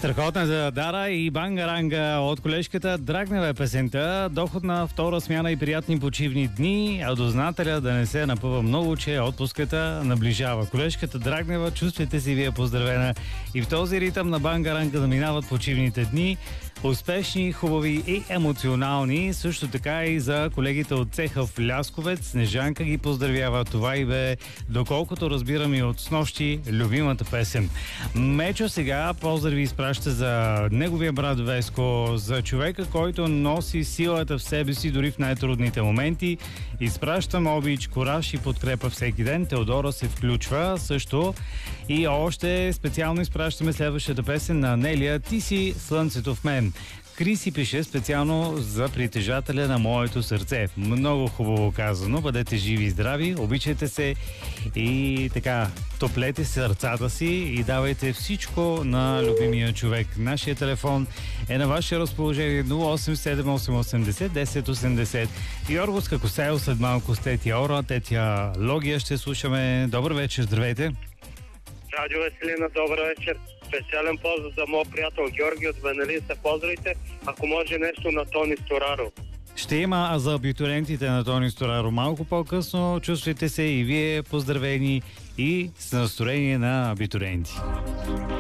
Страхотна за Дара и Бангаранга от колежката. Драгнева е песента. Доходна втора смяна и приятни почивни дни, а дознателя да не се напъва много, че отпуската наближава. Колежката Драгнева, чувствайте си вие поздравена. И в този ритъм на Бангаранга да минават почивните дни. Успешни, хубави и емоционални. Също така и за колегите от цеха в Лясковец. Снежанка ги поздравява. Това и бе, доколкото разбирам и от снощи, любимата песен. Мечо сега поздрави изпраща за неговия брат Веско, за човека, който носи силата в себе си дори в най-трудните моменти. Изпращам обич, кораж и подкрепа всеки ден. Теодора се включва също. И още специално изпращаме следващата песен на Нелия "Ти си слънцето в мен". Криси пише специално за притежателя на моето сърце. Много хубаво казано. Бъдете живи и здрави, обичайте се и така, топлете сърцата си и давайте всичко на любимия човек. Нашия телефон е на ваше разположение 087 1080. Йоргос Какосайл след малко с Тетя Ора, Тетя Логия ще слушаме. Добър вечер, здравейте! Радио Веселина, добър вечер. Специален поздрав за моят приятел Георги от Бенелин. Се поздравите, ако може нещо на Тони Стораро. Ще има за абитуриентите на Тони Стораро малко по-късно. Чувствайте се и вие поздравени и с настроение на абитуриенти.